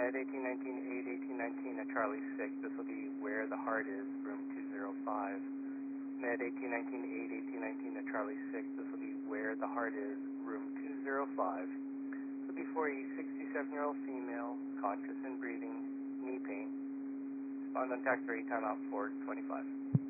Med 1819 8 1819 at Charlie 6. This will be where the heart is, room 205. Med 1819 8 1819 at Charlie 6. This will be where the heart is, room 205. This will be for a 67-year-old female, conscious and breathing, knee pain. Respond on tax rate, timeout 425.